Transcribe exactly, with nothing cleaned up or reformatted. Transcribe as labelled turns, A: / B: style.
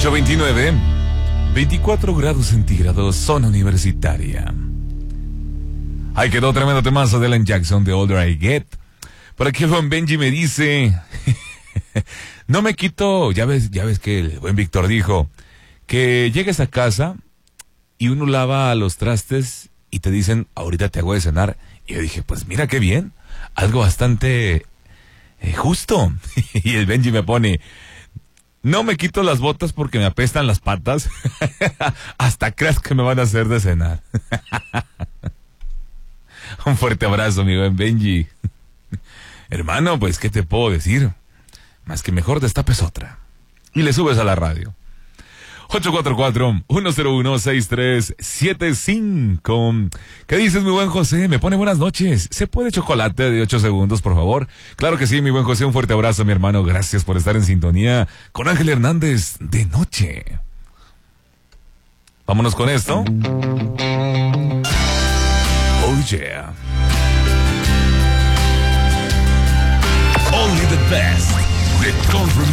A: ocho veintinueve, veinticuatro grados centígrados, zona universitaria. Ahí quedó tremendo temazo de Alan Jackson de Older I Get. Por aquí el buen Benji me dice, no me quito, ya ves, ya ves que el buen Víctor dijo, que llegues a casa y uno lava los trastes y te dicen, ahorita te hago de cenar. Y yo dije, pues mira qué bien, algo bastante eh, justo. Y el Benji me pone, no me quito las botas porque me apestan las patas. Hasta creas que me van a hacer de cenar. Un fuerte abrazo, amigo Benji. Hermano, pues, ¿qué te puedo decir? Más que mejor destapes otra. Y le subes a la radio. ocho cuatro cuatro, uno cero uno, seis tres siete cinco. ¿Qué dices, mi buen José? Me pone buenas noches. ¿Se puede chocolate de ocho segundos, por favor? Claro que sí, mi buen José. Un fuerte abrazo, mi hermano. Gracias por estar en sintonía con Ángel Hernández de noche. Vámonos con esto. Oh, yeah. Only the best. The Confirmation.